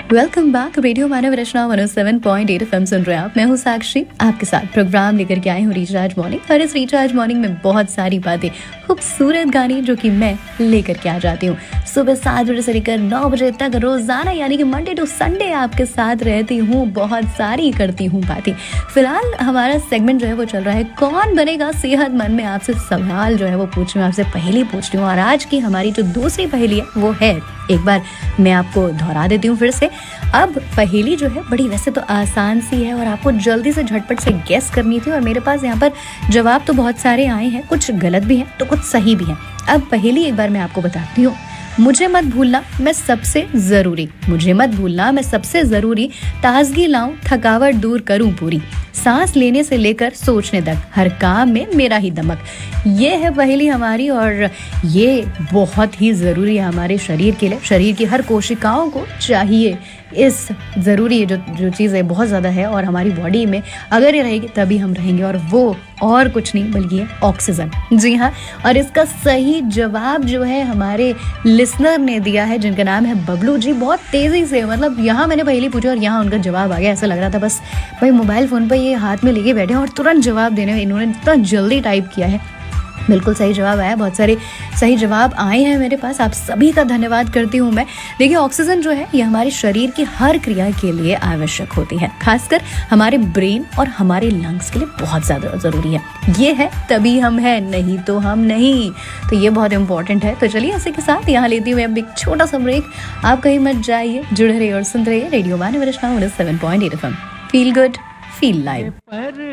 Welcome back radio मानव रचना 107.8 FM सुन रहे हैं आप। मैं हूँ साक्षी, आपके साथ प्रोग्राम लेकर के आई हूँ रिचार्ज मॉर्निंग। और इस रिचार्ज मॉर्निंग में बहुत सारी बातें, खूबसूरत गाने जो कि मैं लेकर के आ जाती हूँ सुबह 7 बजे से लेकर 9 बजे तक रोजाना, यानी कि मंडे टू संडे आपके साथ रहती हूँ, बहुत सारी करती हूँ बातें। फिलहाल हमारा सेगमेंट जो है वो चल रहा है कौन बनेगा सेहतमंद में। आपसे सवाल जो है वो पूछ रही हूँ, आपसे पहेली पूछ रही हूँ। और आज की हमारी जो दूसरी पहेली है वो है, एक बार मैं आपको दोहरा देती हूँ फिर से। अब पहेली जो है बड़ी वैसे तो आसान सी है और आपको जल्दी से झटपट से गेस करनी थी। और मेरे पास यहाँ पर जवाब तो बहुत सारे आए हैं, कुछ गलत भी हैं तो कुछ सही भी हैं। अब पहेली एक बार मैं आपको बताती हूँ। मुझे मत भूलना मैं सबसे जरूरी, मुझे मत भूलना मैं सबसे जरूरी, ताजगी लाऊं थकावट दूर करूं पूरी, सांस लेने से लेकर सोचने तक हर काम में मेरा ही दमक। ये है पहेली हमारी और ये बहुत ही जरूरी है हमारे शरीर के लिए। शरीर की हर कोशिकाओं को चाहिए, इस जरूरी जो चीज़ है बहुत ज़्यादा है और हमारी बॉडी में अगर ये रहेगी तभी हम रहेंगे, और वो और कुछ नहीं बल्कि है ऑक्सीजन। जी हाँ, और इसका सही जवाब जो है हमारे लिसनर ने दिया है, जिनका नाम है बबलू जी। बहुत तेज़ी से, मतलब यहाँ मैंने पहेली पूछी और यहाँ उनका जवाब आ गया। ऐसा लग रहा था बस भाई मोबाइल फ़ोन पर ये हाथ में लेके बैठे और तुरंत जवाब देने में इन्होंने इतना जल्दी टाइप किया है। बिल्कुल सही जवाब आया, बहुत सारे सही जवाब आए हैं मेरे पास। आप सभी का धन्यवाद करती हूँ मैं। देखिए, ऑक्सीजन जो है ये हमारे शरीर की हर क्रिया के लिए आवश्यक होती है, खासकर हमारे ब्रेन और हमारे लंग्स के लिए बहुत ज़्यादा ज़रूरी है। ये है तभी हम हैं, नहीं तो हम नहीं। तो ये बहुत इंपॉर्टेंट है। तो चलिए इसी के साथ यहाँ लेती हूँ अब एक छोटा सा ब्रेक। आप कहीं मत जाइए, जुड़े रहिए और सुनते रहिए रेडियो मानव रचना 107.8 FM। Feel good, feel live.